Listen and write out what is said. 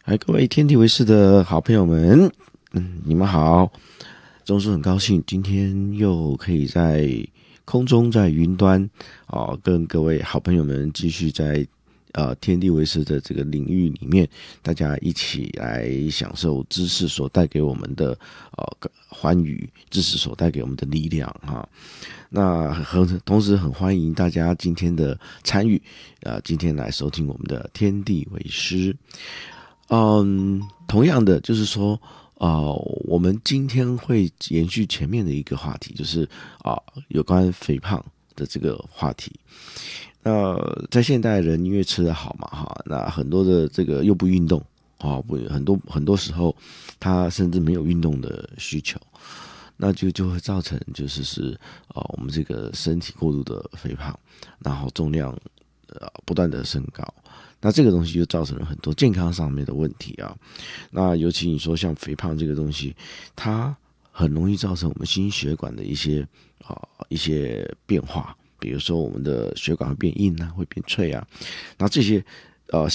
各位天地为师的好朋友们，你们好。钟叔很高兴今天又可以在空中在云端跟各位好朋友们继续在天地为师的这个领域里面，大家一起来享受知识所带给我们的欢愉，知识所带给我们的力量哈。那同时很欢迎大家今天的参与，今天来收听我们的天地为师。同样的就是说，我们今天会延续前面的一个话题，就是有关肥胖的这个话题。那在现代人因为吃得好嘛哈，那很多的这个又不运动很多时候他甚至没有运动的需求，那就会造成我们这个身体过度的肥胖，然后重量不断的升高。那这个东西就造成了很多健康上面的问题啊。那尤其你说像肥胖这个东西，它很容易造成我们心血管的一些变化，比如说我们的血管会变硬啊，会变脆啊。那这些